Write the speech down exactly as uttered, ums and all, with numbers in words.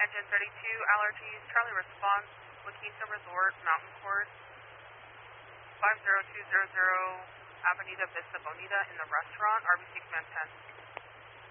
Engine thirty-two, allergies, Charlie response, La Quinta Resort, Mountain Court, five zero two zero zero, Avenida Vista Bonita in the restaurant, R B C Command ten.